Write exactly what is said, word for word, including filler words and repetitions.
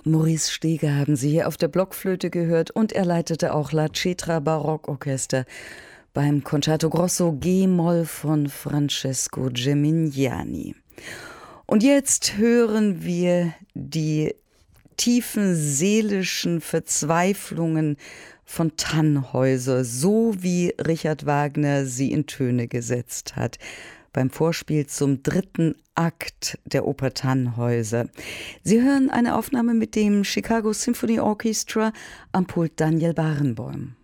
Maurice Steger haben Sie hier auf der Blockflöte gehört und er leitete auch La Cetra Barockorchester beim Concerto Grosso G-Moll von Francesco Gemignani. Und jetzt hören wir die tiefen seelischen Verzweiflungen von Tannhäuser, so wie Richard Wagner sie in Töne gesetzt hat, beim Vorspiel zum dritten Akt der Oper Tannhäuser. Sie hören eine Aufnahme mit dem Chicago Symphony Orchestra am Pult Daniel Barenboim.